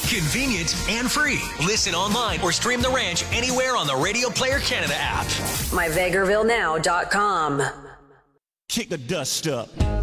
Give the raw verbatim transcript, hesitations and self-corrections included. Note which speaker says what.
Speaker 1: Convenient and free. Listen online or stream The Ranch anywhere on the Radio Player Canada app.
Speaker 2: my vegreville now dot com.
Speaker 3: Kick the dust up.